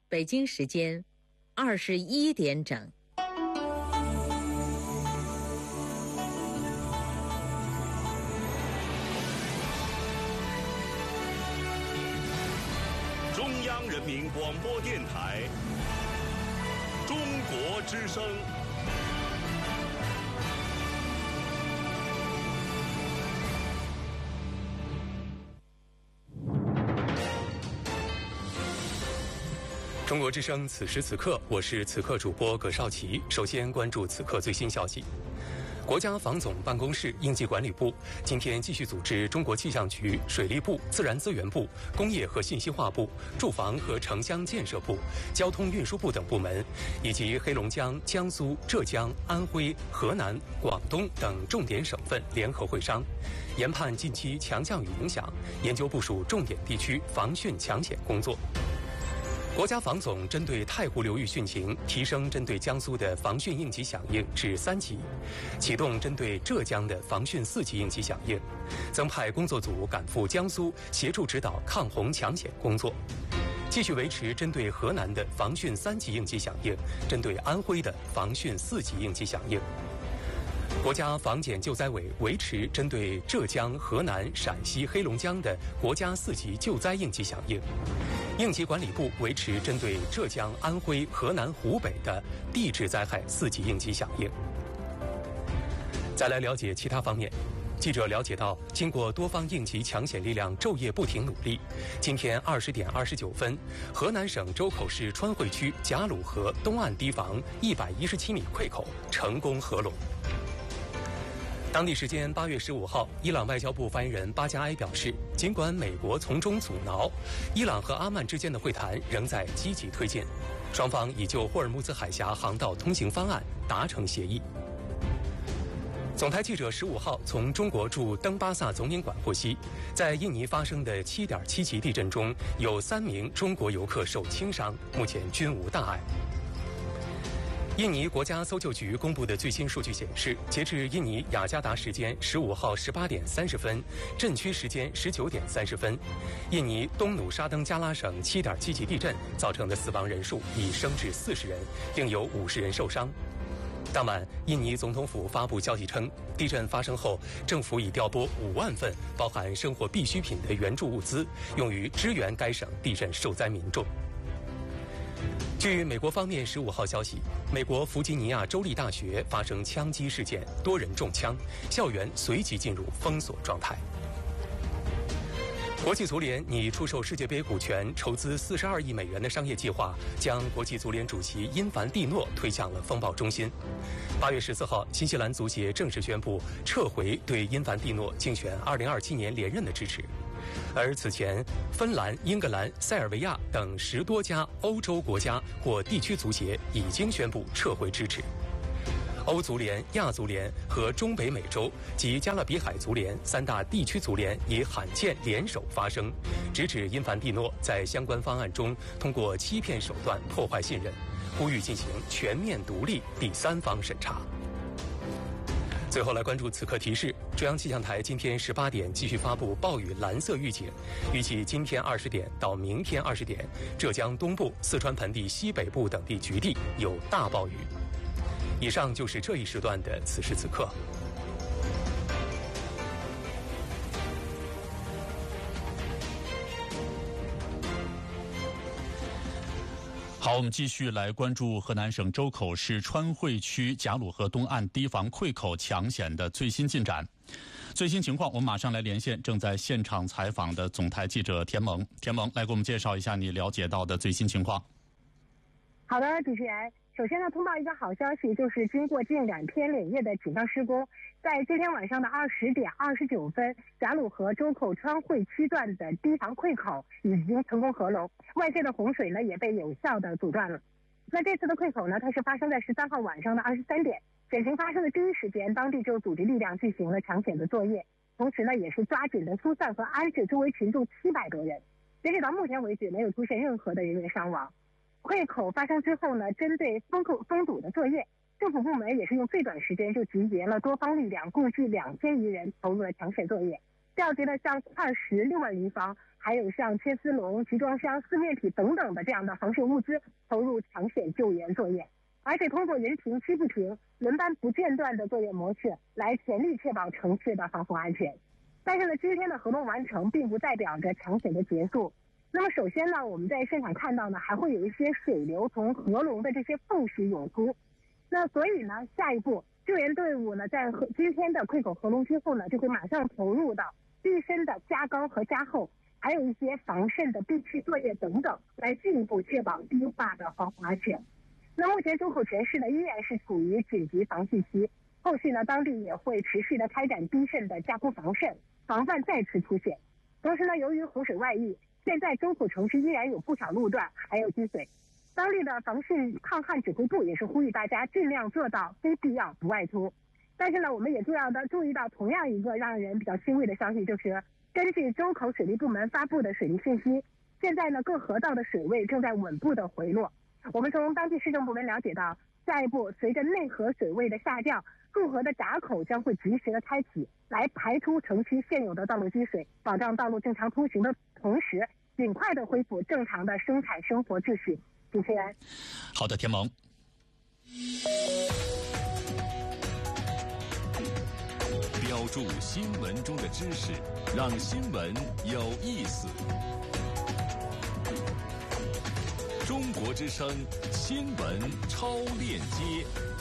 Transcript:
北京时间21点整。 中央人民广播电台中国之声。 中国之声，此时此刻，我是此刻主播葛绍奇。首先关注此刻最新消息。国家防总办公室应急管理部今天继续组织中国气象局、水利部、自然资源部、工业和信息化部、住房和城乡建设部、交通运输部等部门，以及黑龙江、江苏、浙江、安徽、河南、广东等重点省份联合会商，研判近期强降雨影响，研究部署重点地区防汛抢险工作。国家防总针对太湖流域汛情提升针对江苏的防汛应急响应至3级，启动针对浙江的防汛4级应急响应，增派工作组赶赴江苏协助指导抗洪抢险工作，继续维持针对河南的防汛3级应急响应，针对安徽的防汛4级应急响应。国家防检救灾委维持针对浙江、河南、陕西、黑龙江的国家4级救灾应急响应。应急管理部维持针对浙江、安徽、河南、湖北的地质灾害4级应急响应。再来了解其他方面。记者了解到，经过多方应急抢险力量昼夜不停努力，今天20点29分，河南省周口市川汇区贾鲁河东岸堤防117米溃口成功合拢。当地时间8月15号，伊朗外交部发言人巴加埃表示，尽管美国从中阻挠，伊朗和阿曼之间的会谈仍在积极推进，双方已就霍尔木兹海峡航道通行方案达成协议。总台记者15号从中国驻登巴萨总领馆获悉，在印尼发生的7.7级地震中，有3名中国游客受轻伤，目前均无大碍。印尼国家搜救局公布的最新数据显示，截至印尼雅加达时间15号18点30分，震区时间19点30分，印尼东努沙登加拉省7.7级地震造成的死亡人数已升至40人，另有50人受伤。当晚，印尼总统府发布消息称，地震发生后，政府已调拨5万份包含生活必需品的援助物资，用于支援该省地震受灾民众。据美国方面15号消息，美国弗吉尼亚州立大学发生枪击事件，多人中枪，校园随即进入封锁状态。国际足联拟出售世界杯股权筹资42亿美元的商业计划，将国际足联主席因凡蒂诺推向了风暴中心。8月14号，新西兰足协正式宣布撤回对因凡蒂诺竞选2027年连任的支持。而此前，芬兰、英格兰、塞尔维亚等10多家欧洲国家或地区足协已经宣布撤回支持。欧足联、亚足联和中北美洲及加勒比海足联3大地区足联也罕见联手发声，直指因凡蒂诺在相关方案中通过欺骗手段破坏信任，呼吁进行全面独立第三方审查。最后来关注此刻提示，中央气象台今天18点继续发布暴雨蓝色预警，预计今天20点到明天20点，浙江东部、四川盆地西北部等地局地有大暴雨。以上就是这一时段的此时此刻。 好，我们继续来关注河南省周口市川汇区贾鲁河东岸堤防溃口抢险的最新进展。最新情况，我们马上来连线正在现场采访的总台记者田萌。田萌，来给我们介绍一下你了解到的最新情况。 好的，主持人。首先呢，通报一个好消息，就是经过近2天连夜的紧张施工，在今天晚上的20点29分，贾鲁河周口川汇区段的堤防溃口已经成功合拢，外界的洪水呢也被有效的阻断了。那这次的溃口呢，它是发生在13号晚上的23点，险情发生的第一时间，当地就组织力量进行了抢险的作业，同时呢也是抓紧的疏散和安置周围群众700多人。截止到目前为止，没有出现任何的人员伤亡。溃口发生之后呢，针对封堵的作业，政府部门也是用最短时间就集结了多方力量，共计2000余人投入了抢险作业。 调集了像块石6万余方，还有像切丝笼、集装箱、四面体等等的这样的防汛物资投入抢险救援作业，而且通过人停机不停、轮班不间断的作业模式来全力确保城市的防洪安全。但是呢，今天的活动完成并不代表着抢险的结束。那么首先呢，我们在现场看到呢，还会有一些水流从河龙的这些缝隙涌出。那所以呢，下一步救援队伍呢，在今天的溃口河龙之后呢，就会马上投入到地身的加高和加厚，还有一些防渗的闭气作业等等，来进一步确保低化的防洪安全。那目前周口全市呢，依然是处于紧急防汛期，后续呢，当地也会持续的开展低渗的加固防渗，防范再次出险。同时呢，由于洪水外溢，现在周口城市依然有不少路段还有积水，当地的防汛抗旱指挥部也是呼吁大家尽量做到非必要不外出。但是呢，我们也注意到同样一个让人比较欣慰的消息，就是根据周口水利部门发布的水利信息，现在呢各河道的水位正在稳步的回落。我们从当地市政部门了解到，下一步随着内河水位的下降，入河的闸口将会及时的开启，来排出城区现有的道路积水，保障道路正常通行的同时，尽快的恢复正常的生产生活秩序。主持人， 好的，田萌。 标注新闻中的知识，让新闻有意思。中国之声新闻超链接。